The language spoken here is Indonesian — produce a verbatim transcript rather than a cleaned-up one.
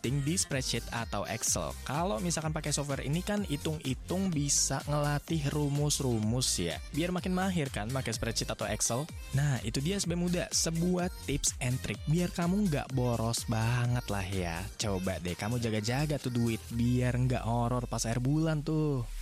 penting di spreadsheet atau Excel. Kalau misalkan pakai software ini kan hitung-hitung bisa ngelatih rumus-rumus ya. Biar makin mahir kan pakai spreadsheet atau Excel. Nah, itu dia Sobat Muda, sebuah tips and trick biar kamu nggak boros banget lah ya. Coba deh kamu jaga-jaga tuh duit biar nggak horor pas akhir bulan tuh.